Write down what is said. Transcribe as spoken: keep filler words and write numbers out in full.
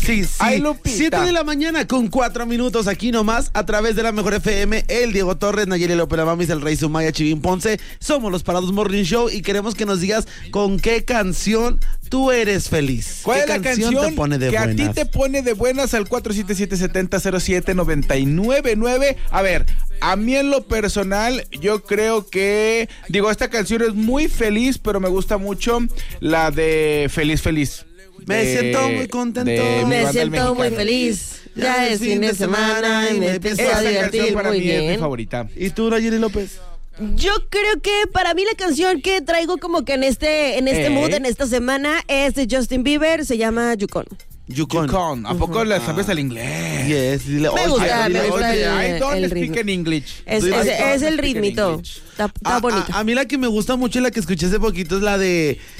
Sí, sí. Ay, Lupita. siete de la mañana con cuatro minutos aquí nomás a través de la Mejor F M. El Diego Torres, Nayeli López Lamamis, el Rey Sumaya, Chivín Ponce. Somos los Parados Morning Show y queremos que nos digas con qué canción tú eres feliz. ¿Cuál ¿Qué es la canción te pone de que buenas? a ti te pone de buenas al cuatro siete siete, siete cero cero siete, nueve nueve nueve? A ver, a mí en lo personal, yo creo que, digo, esta canción es muy feliz, pero me gusta mucho la de Feliz Feliz. Me de- siento muy contento. de mi Me banda El siento muy Mexicano. feliz. Ya es fin de semana y me empiezo a Esa divertir canción para muy mí es mi bien. favorita. ¿Y tú, Nayeli López? Yo creo que para mí la canción que traigo como que en este en este Eh. mood, en esta semana, es de Justin Bieber, se llama Yukon. Yukon. Yukon. ¿A poco la sabes al inglés? Yes. Dile, Me oye, gusta, dile, me oye, gusta Oye, el- I don't el speak ritmo. in English. Es, Do you es, like es don't el speak in ritmito. English? Está, está A, bonita. a- a mí la que me gusta mucho y la que escuché hace poquito es la de